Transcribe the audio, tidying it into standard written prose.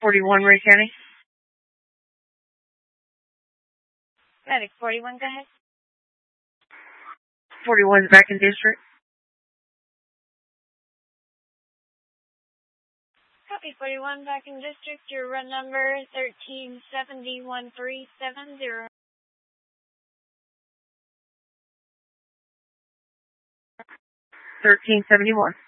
41, Ray County. Medic 41, go ahead. 41's back in district. Copy 41, back in district. Your run number 13701370. 1371.